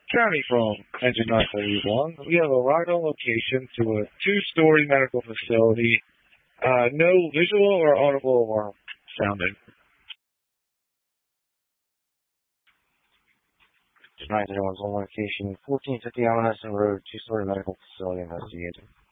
County from Engine 931. We have a ride on location to a two-story medical facility. No visual or audible alarm sounding. 931's on location, 1450 Allen Road, two-story medical facility investigated.